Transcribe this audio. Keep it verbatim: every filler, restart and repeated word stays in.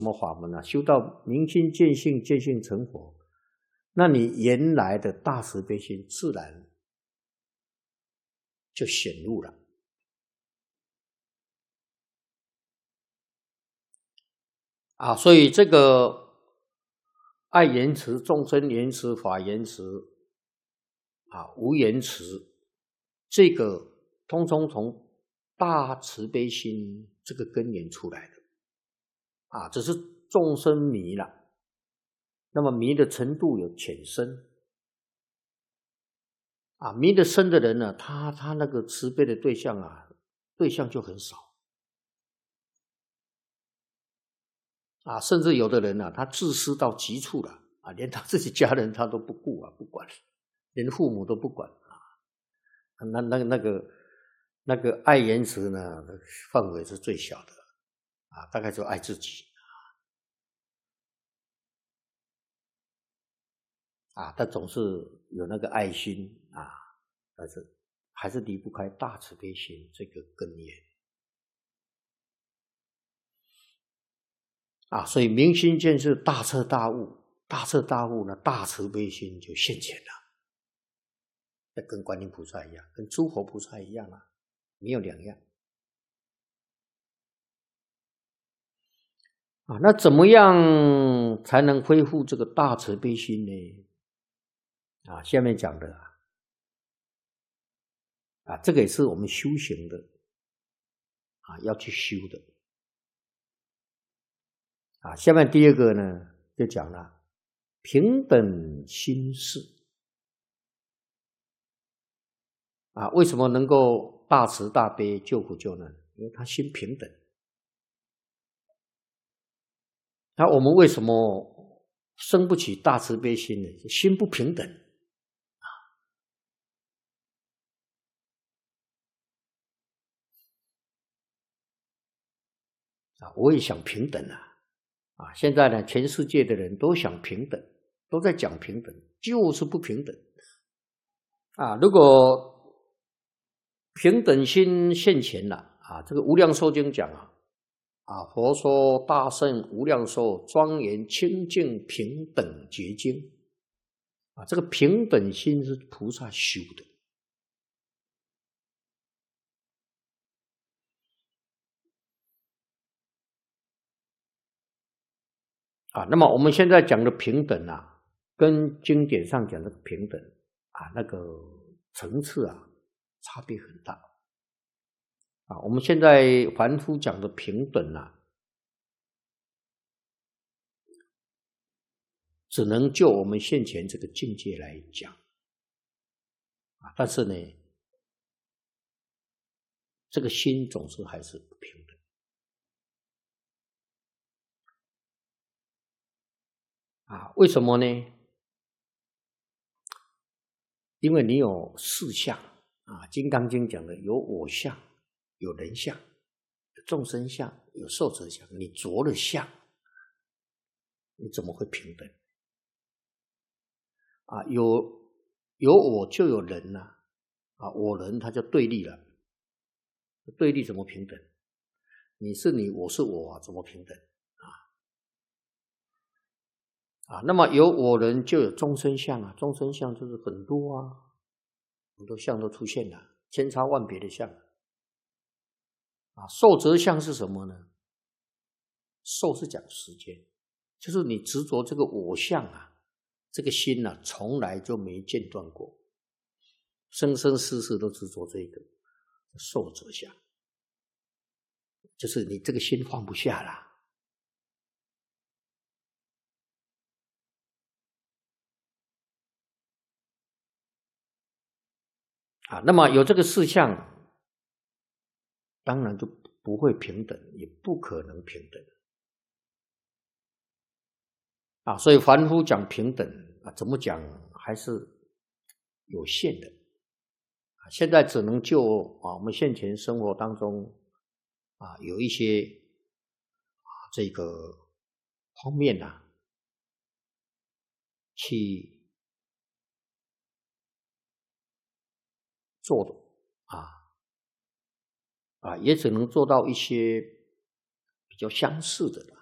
么法门啊？修到明心见性，见性成佛，那你原来的大慈悲心自然就显露了。啊，所以这个爱言辞、众生言辞、法言辞啊，无言辞，这个通通从大慈悲心这个根源出来的啊，只是众生迷了，那么迷的程度有浅深啊，迷得深的人呢，他他那个慈悲的对象啊，对象就很少啊，甚至有的人呢，他自私到极处了啊，连他自己家人他都不顾啊，不管，连父母都不管啊，那那那个那个爱言辞呢，范围是最小的啊，大概就爱自己啊，他总是有那个爱心啊，但是还是离不开大慈悲心这个根源啊，所以明心见性大彻大悟，大彻大悟呢，大慈悲心就现前了，那跟观音菩萨一样，跟诸佛菩萨一样啊，没有两样啊。那怎么样才能恢复这个大慈悲心呢？啊，下面讲的啊，啊，这个也是我们修行的啊，要去修的啊。下面第二个呢，就讲了平等心事啊。为什么能够大慈大悲救苦救难？因为他心平等。那我们为什么生不起大慈悲心呢？心不平等啊！我也想平等啊！啊，现在呢，全世界的人都想平等，都在讲平等，就是不平等啊！如果平等心现前了啊，这个《无量寿经》讲啊，啊，佛说大圣无量寿庄严清净平等觉经啊，这个平等心是菩萨修的啊。那么我们现在讲的平等啊，跟经典上讲的平等啊，那个层次啊，差别很大啊。我们现在凡夫讲的平等啊，只能就我们现前这个境界来讲啊，但是呢，这个心总是还是不平等啊。为什么呢？因为你有四相啊，《金刚经》讲的有我相、有人相、有众生相、有寿者相，你着了相，你怎么会平等啊？有有我就有人呐啊，我人他就对立了，对立怎么平等？你是你，我是我啊，怎么平等啊？啊，那么有我人就有众生相啊，众生相就是很多啊，很多相都出现了，千差万别的相啊。寿者相是什么呢？寿是讲时间，就是你执着这个我相啊，这个心啊，从来就没间断过，生生世世都执着这个寿者相，就是你这个心放不下啦。啊，那么有这个四项，当然就不会平等，也不可能平等啊。所以凡夫讲平等啊，怎么讲还是有限的啊。现在只能就啊我们现前生活当中啊有一些啊这个方面呐、啊，去做的啊啊，也只能做到一些比较相似的了。